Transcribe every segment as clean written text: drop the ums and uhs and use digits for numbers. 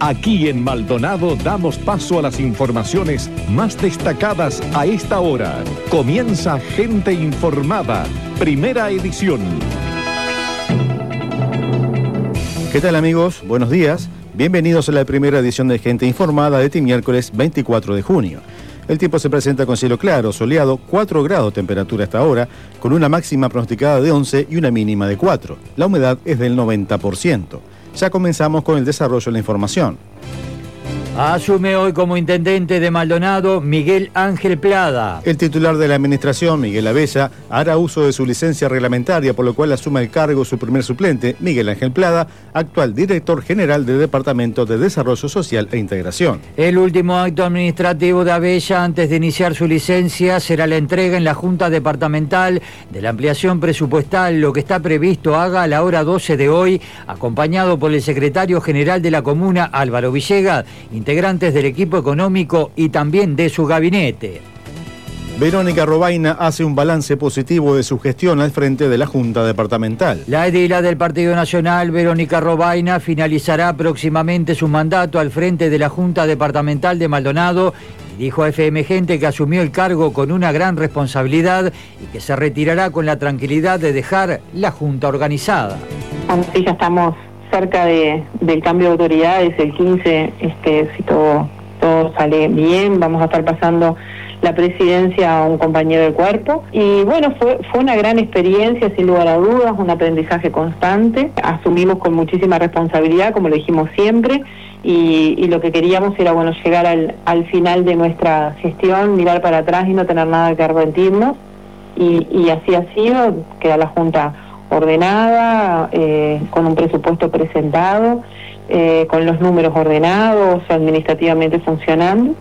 Aquí en Maldonado damos paso a las informaciones más destacadas a esta hora. Comienza Gente Informada, primera edición. ¿Qué tal, amigos? Buenos días. Bienvenidos a la primera edición de Gente Informada de este miércoles 24 de junio. El tiempo se presenta con cielo claro, soleado, 4 grados temperatura hasta ahora, con una máxima pronosticada de 11 y una mínima de 4. La humedad es del 90%. Ya comenzamos con el desarrollo de la información. Asume hoy como intendente de Maldonado Miguel Ángel Plada. El titular de la administración, Miguel Abella, hará uso de su licencia reglamentaria, por lo cual asume el cargo su primer suplente, Miguel Ángel Plada, actual director general del Departamento de Desarrollo Social e Integración. El último acto administrativo de Abella antes de iniciar su licencia será la entrega en la Junta Departamental de la ampliación presupuestal, lo que está previsto haga a la hora 12 de hoy, acompañado por el secretario general de la comuna, Álvaro Villegas, integrantes del equipo económico y también de su gabinete. Verónica Robaina hace un balance positivo de su gestión al frente de la Junta Departamental. La edila del Partido Nacional, Verónica Robaina, finalizará próximamente su mandato al frente de la Junta Departamental de Maldonado y dijo a FM Gente que asumió el cargo con una gran responsabilidad y que se retirará con la tranquilidad de dejar la Junta organizada. Sí, ya estamos cerca del cambio de autoridades, el 15, si todo sale bien, vamos a estar pasando la presidencia a un compañero del cuerpo. Y bueno, fue una gran experiencia, sin lugar a dudas, un aprendizaje constante. Asumimos con muchísima responsabilidad, como lo dijimos siempre, y lo que queríamos era, bueno, llegar al final de nuestra gestión, mirar para atrás y no tener nada que arrepentirnos. Y así ha sido, queda la Junta ordenada, con un presupuesto presentado, con los números ordenados, administrativamente funcionando,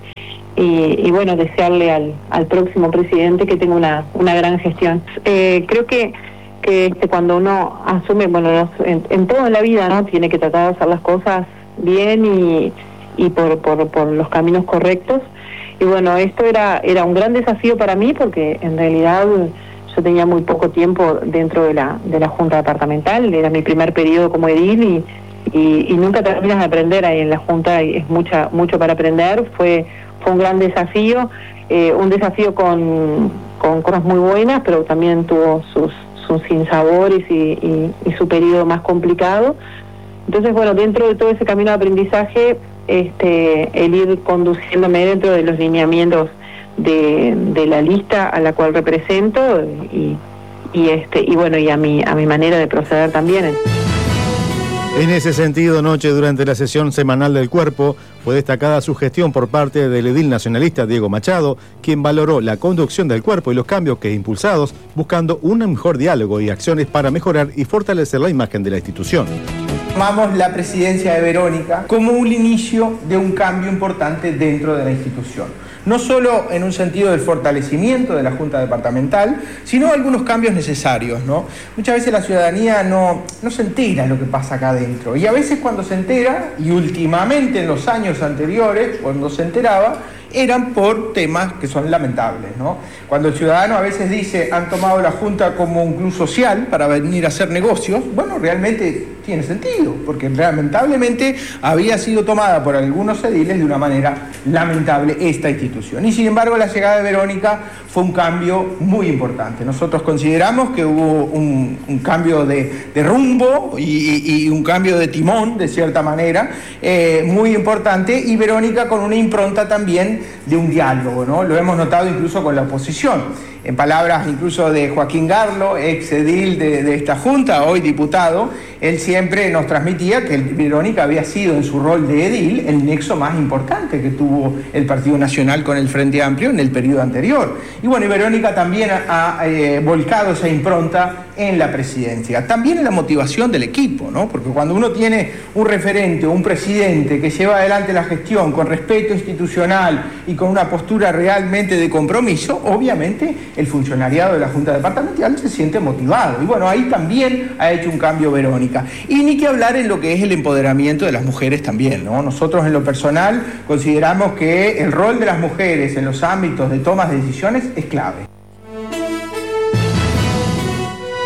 y bueno, desearle al próximo presidente que tenga una gran gestión. Creo que cuando uno asume, bueno, en todo en la vida, ¿no?, tiene que tratar de hacer las cosas bien y por los caminos correctos, y bueno, esto era un gran desafío para mí, porque en realidad yo tenía muy poco tiempo dentro de la Junta Departamental, era mi primer periodo como edil y nunca terminas de aprender ahí en la Junta, y es mucho para aprender. Fue un gran desafío, un desafío con cosas muy buenas, pero también tuvo sus sinsabores y su periodo más complicado. Entonces, bueno, dentro de todo ese camino de aprendizaje, el ir conduciéndome dentro de los lineamientos de la lista a la cual represento y bueno, y a mi manera de proceder también. En ese sentido, anoche, durante la sesión semanal del Cuerpo, fue destacada su gestión por parte del edil nacionalista Diego Machado, quien valoró la conducción del Cuerpo y los cambios que impulsados, buscando un mejor diálogo y acciones para mejorar y fortalecer la imagen de la institución. Tomamos la presidencia de Verónica como un inicio de un cambio importante dentro de la institución. No solo en un sentido del fortalecimiento de la Junta Departamental, sino algunos cambios necesarios, ¿no? Muchas veces la ciudadanía no se entera de lo que pasa acá adentro. Y a veces cuando se entera, y últimamente en los años anteriores, cuando se enteraba, eran por temas que son lamentables, ¿no? Cuando el ciudadano a veces dice, han tomado la Junta como un club social para venir a hacer negocios, bueno, realmente tiene sentido, porque lamentablemente había sido tomada por algunos ediles de una manera lamentable esta institución. Y sin embargo, la llegada de Verónica fue un cambio muy importante. Nosotros consideramos que hubo un cambio de rumbo y un cambio de timón, de cierta manera, muy importante, y Verónica con una impronta también de un diálogo, ¿no? Lo hemos notado incluso con la oposición. En palabras incluso de Joaquín Garlo, ex edil de esta Junta, hoy diputado, él siempre nos transmitía que Verónica había sido en su rol de edil el nexo más importante que tuvo el Partido Nacional con el Frente Amplio en el periodo anterior. Y bueno, y Verónica también ha volcado esa impronta en la presidencia. También en la motivación del equipo, ¿no? Porque cuando uno tiene un referente o un presidente que lleva adelante la gestión con respeto institucional y con una postura realmente de compromiso, obviamente el funcionariado de la Junta Departamental se siente motivado. Y bueno, ahí también ha hecho un cambio Verónica. Y ni que hablar en lo que es el empoderamiento de las mujeres también, ¿no? Nosotros en lo personal consideramos que el rol de las mujeres en los ámbitos de tomas de decisiones es clave.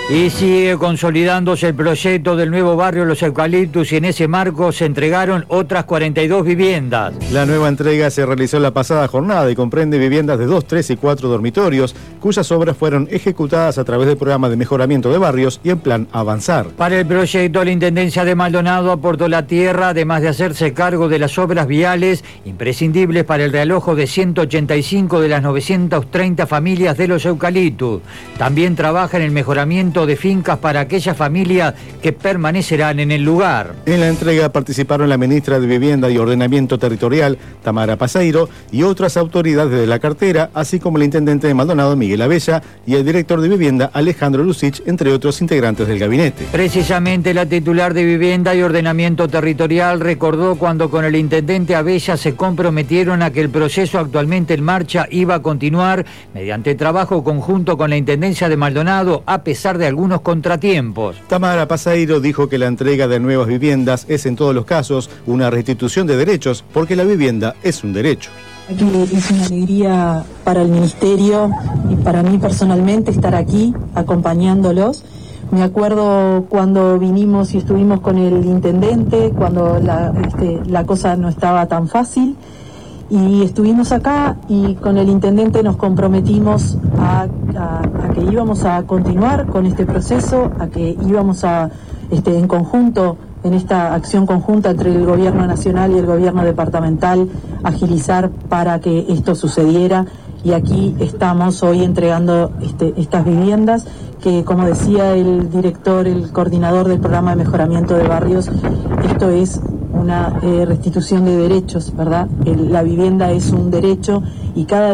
Y sigue consolidándose el proyecto del nuevo barrio Los Eucaliptus y en ese marco se entregaron otras 42 viviendas. La nueva entrega se realizó la pasada jornada y comprende viviendas de 2, 3 y 4 dormitorios, cuyas obras fueron ejecutadas a través del programa de mejoramiento de barrios y en plan Avanzar. Para el proyecto, la Intendencia de Maldonado aportó la tierra, además de hacerse cargo de las obras viales imprescindibles para el realojo de 185 de las 930 familias de Los Eucaliptus. También trabaja en el mejoramiento de fincas para aquellas familias que permanecerán en el lugar. En la entrega participaron la ministra de Vivienda y Ordenamiento Territorial, Tamara Paseiro, y otras autoridades de la cartera, así como el intendente de Maldonado, Miguel Abella, y el director de Vivienda, Alejandro Lucich, entre otros integrantes del gabinete. Precisamente la titular de Vivienda y Ordenamiento Territorial recordó cuando con el intendente Abella se comprometieron a que el proceso actualmente en marcha iba a continuar mediante trabajo conjunto con la Intendencia de Maldonado, a pesar de algunos contratiempos. Tamara Paseiro dijo que la entrega de nuevas viviendas es en todos los casos una restitución de derechos, porque la vivienda es un derecho. Aquí es una alegría para el Ministerio y para mí personalmente estar aquí acompañándolos. Me acuerdo cuando vinimos y estuvimos con el intendente, cuando la cosa no estaba tan fácil, y estuvimos acá y con el intendente nos comprometimos a que íbamos a continuar con este proceso, a que íbamos a, en conjunto, en esta acción conjunta entre el gobierno nacional y el gobierno departamental, agilizar para que esto sucediera. Y aquí estamos hoy entregando estas viviendas que, como decía el director, el coordinador del programa de mejoramiento de barrios, esto es una restitución de derechos, ¿verdad? La vivienda es un derecho y cada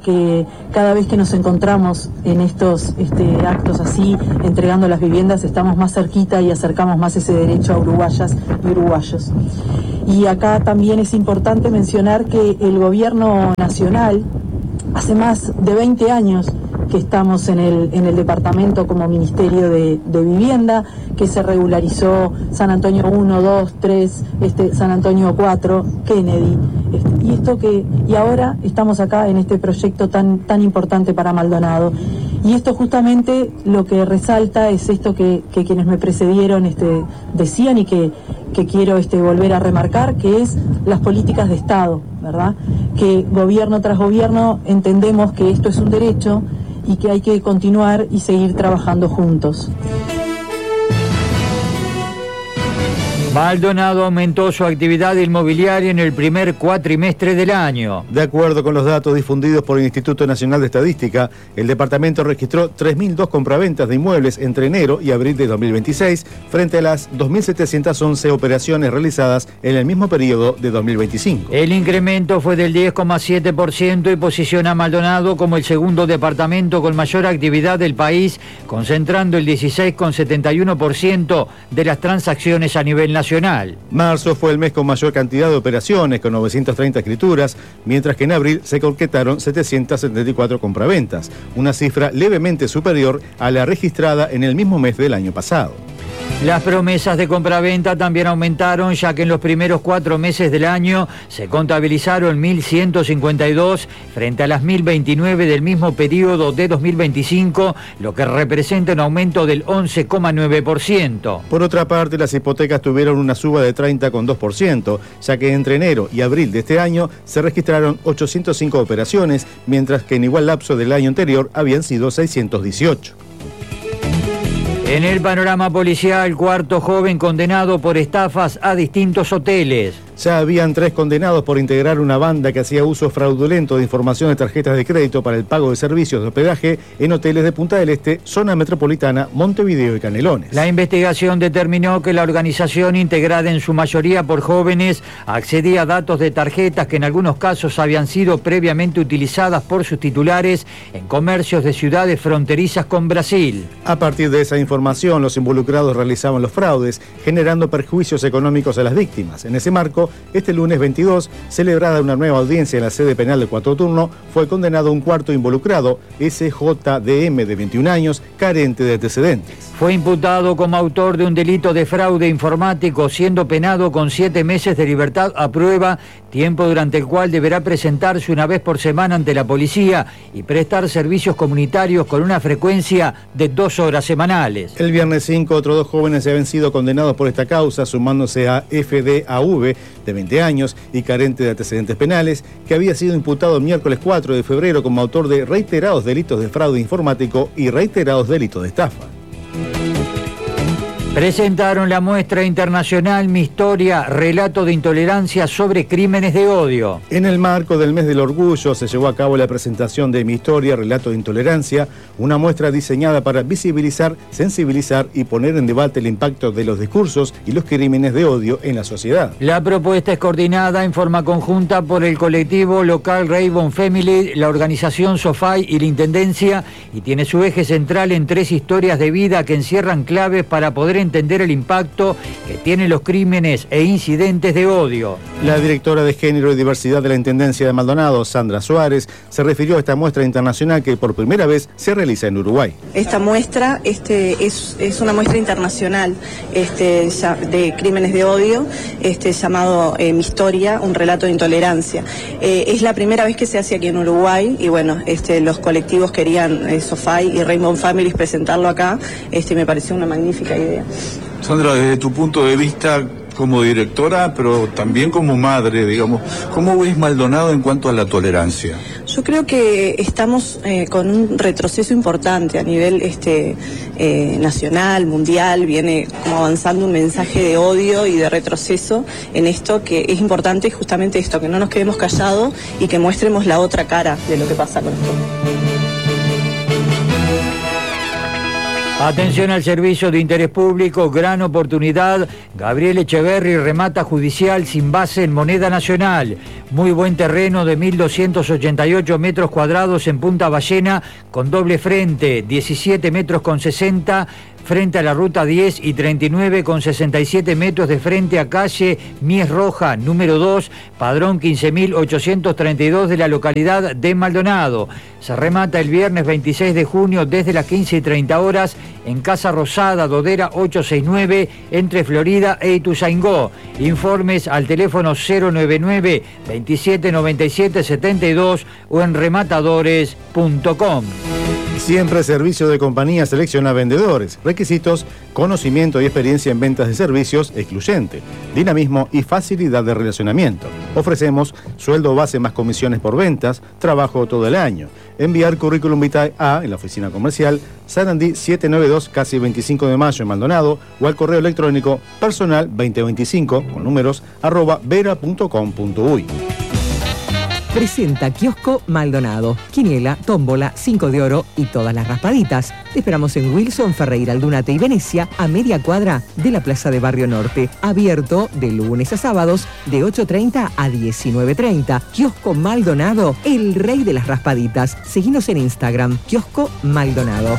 vez que nos encontramos en estos actos así, entregando las viviendas, estamos más cerquita y acercamos más ese derecho a uruguayas y uruguayos. Y acá también es importante mencionar que el gobierno nacional, hace más de 20 años que estamos en el departamento como Ministerio de Vivienda, que se regularizó San Antonio 1, 2, 3, San Antonio 4, Kennedy, y ahora estamos acá en este proyecto tan importante para Maldonado. Y esto justamente lo que resalta es esto que quienes me precedieron decían y que quiero volver a remarcar, que es las políticas de Estado, ¿verdad? Que gobierno tras gobierno entendemos que esto es un derecho y que hay que continuar y seguir trabajando juntos. Maldonado aumentó su actividad inmobiliaria en el primer cuatrimestre del año. De acuerdo con los datos difundidos por el Instituto Nacional de Estadística, el departamento registró 3.002 compraventas de inmuebles entre enero y abril de 2026, frente a las 2.711 operaciones realizadas en el mismo periodo de 2025. El incremento fue del 10,7% y posiciona a Maldonado como el segundo departamento con mayor actividad del país, concentrando el 16,71% de las transacciones a nivel nacional. Marzo fue el mes con mayor cantidad de operaciones, con 930 escrituras, mientras que en abril se concretaron 774 compraventas, una cifra levemente superior a la registrada en el mismo mes del año pasado. Las promesas de compraventa también aumentaron, ya que en los primeros 4 meses del año se contabilizaron 1.152 frente a las 1.029 del mismo periodo de 2025, lo que representa un aumento del 11,9%. Por otra parte, las hipotecas tuvieron una suba de 30,2%, ya que entre enero y abril de este año se registraron 805 operaciones, mientras que en igual lapso del año anterior habían sido 618. En el panorama policial, 4 joven condenado por estafas a distintos hoteles. Ya habían 3 condenados por integrar una banda que hacía uso fraudulento de información de tarjetas de crédito para el pago de servicios de hospedaje en hoteles de Punta del Este, zona metropolitana, Montevideo y Canelones. La investigación determinó que la organización, integrada en su mayoría por jóvenes, accedía a datos de tarjetas que en algunos casos habían sido previamente utilizadas por sus titulares en comercios de ciudades fronterizas con Brasil. A partir de esa información información, los involucrados realizaban los fraudes, generando perjuicios económicos a las víctimas. En ese marco, este lunes 22, celebrada una nueva audiencia en la sede penal de Cuatro Turno, fue condenado un cuarto involucrado, SJDM, de 21 años, carente de antecedentes. Fue imputado como autor de un delito de fraude informático, siendo penado con 7 meses de libertad a prueba, tiempo durante el cual deberá presentarse una vez por semana ante la policía y prestar servicios comunitarios con una frecuencia de 2 horas semanales. El viernes 5, otros 2 jóvenes habían sido condenados por esta causa, sumándose a FDAV, de 20 años y carente de antecedentes penales, que había sido imputado el miércoles 4 de febrero como autor de reiterados delitos de fraude informático y reiterados delitos de estafa. Presentaron la muestra internacional Mi Historia, relato de intolerancia sobre crímenes de odio. En el marco del mes del orgullo se llevó a cabo la presentación de Mi Historia, relato de intolerancia, una muestra diseñada para visibilizar, sensibilizar y poner en debate el impacto de los discursos y los crímenes de odio en la sociedad. La propuesta es coordinada en forma conjunta por el colectivo local Rainbow Family, la organización SOFAI y la Intendencia, y tiene su eje central en 3 historias de vida que encierran claves para poder entender el impacto que tienen los crímenes e incidentes de odio. La directora de Género y Diversidad de la Intendencia de Maldonado, Sandra Suárez, se refirió a esta muestra internacional que por primera vez se realiza en Uruguay. Esta muestra es una muestra internacional de crímenes de odio, llamado Mi Historia, un relato de intolerancia. Es la primera vez que se hace aquí en Uruguay y bueno, los colectivos querían, SOFAI y Rainbow Families, presentarlo acá. Me pareció una magnífica idea. Sandra, desde tu punto de vista como directora, pero también como madre, digamos, ¿cómo ves Maldonado en cuanto a la tolerancia? Yo creo que estamos con un retroceso importante a nivel nacional, mundial. Viene como avanzando un mensaje de odio y de retroceso en esto, que es importante justamente esto, que no nos quedemos callados y que muestremos la otra cara de lo que pasa con esto. Atención al servicio de interés público, gran oportunidad. Gabriel Echeverri remata judicial sin base en moneda nacional. Muy buen terreno de 1.288 metros cuadrados en Punta Ballena con doble frente, 17 metros con 60 frente a la ruta 10 y 39 con 67 metros de frente a calle Mies Roja, número 2, padrón 15.832 de la localidad de Maldonado. Se remata el viernes 26 de junio desde las 15:30 horas en Casa Rosada, Dodera 869, entre Florida e Ituzaingó. Informes al teléfono 099 2797 72 o en rematadores.com. Siempre Servicio de Compañía selecciona vendedores. Requisitos: conocimiento y experiencia en ventas de servicios, excluyente, dinamismo y facilidad de relacionamiento. Ofrecemos sueldo base más comisiones por ventas, trabajo todo el año. Enviar currículum vitae a, en la oficina comercial, Sarandí 792, casi 25 de mayo en Maldonado, o al correo electrónico personal2025, con números, @vera.com.uy. Presenta Kiosco Maldonado, quiniela, tómbola, 5 de oro y todas las raspaditas. Te esperamos en Wilson, Ferreira, Aldunate y Venecia, a media cuadra de la Plaza de Barrio Norte. Abierto de lunes a sábados de 8:30 a 19:30. Kiosco Maldonado, el rey de las raspaditas. Seguinos en Instagram, Kiosco Maldonado.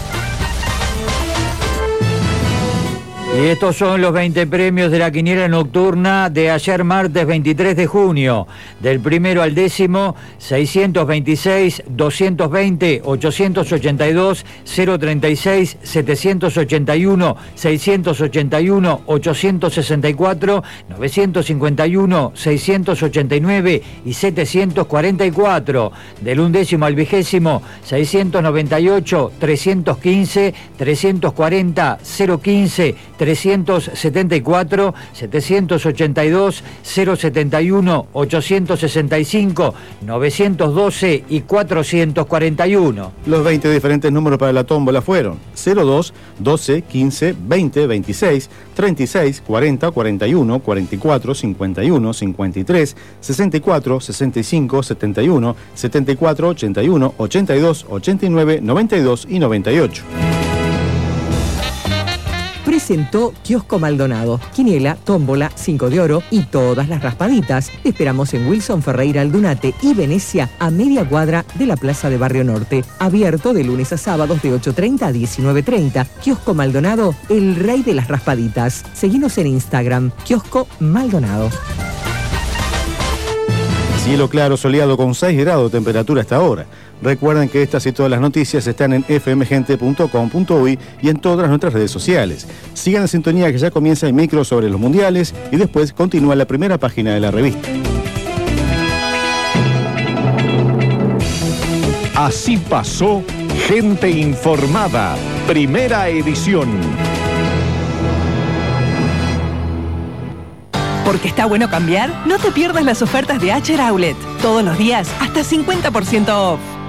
Y estos son los 20 premios de la quiniela nocturna de ayer martes 23 de junio. Del primero al décimo, 626, 220, 882, 036, 781, 681, 864, 951, 689 y 744. Del undécimo al vigésimo, 698, 315, 340, 015, 374, 782, 071, 865, 912 y 441. Los 20 diferentes números para la tómbola fueron 02, 12, 15, 20, 26, 36, 40, 41, 44, 51, 53, 64, 65, 71, 74, 81, 82, 89, 92 y 98. presentó Kiosco Maldonado. Quiniela, tómbola, 5 de oro y todas las raspaditas. Te esperamos en Wilson Ferreira Aldunate y Venecia, a media cuadra de la Plaza de Barrio Norte. Abierto de lunes a sábados de 8:30 a 19:30. Kiosco Maldonado, el rey de las raspaditas. Seguinos en Instagram, Kiosco Maldonado. Cielo claro, soleado con 6 grados de temperatura hasta ahora. Recuerden que estas y todas las noticias están en fmgente.com.uy y en todas nuestras redes sociales. Sigan en sintonía que ya comienza el micro sobre los mundiales y después continúa la primera página de la revista. Así pasó Gente Informada, primera edición. Porque está bueno cambiar, no te pierdas las ofertas de Acher Outlet. Todos los días, hasta 50% off.